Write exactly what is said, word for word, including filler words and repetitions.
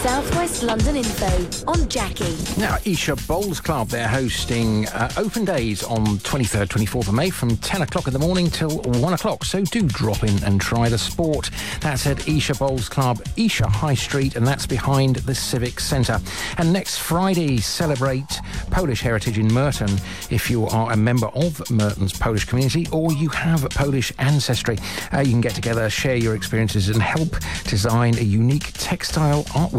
South West London Info on Jackie. Now, Esher Bowls Club, they're hosting uh, open days on twenty-third, twenty-fourth of May from ten o'clock in the morning till one o'clock. So do drop in and try the sport. That's at Esher Bowls Club, Esher High Street, and that's behind the Civic Centre. And next Friday, celebrate Polish heritage in Merton. If you are a member of Merton's Polish community or you have Polish ancestry, uh, you can get together, share your experiences and help design a unique textile artwork